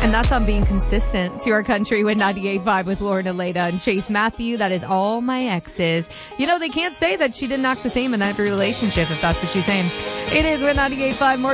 And that's on being consistent to our country with 98.5 with Lauren Aleda and Chase Matthew. That is all my exes. You know, they can't say that she didn't act the same in every relationship if that's what she's saying. It is with 98.5 more.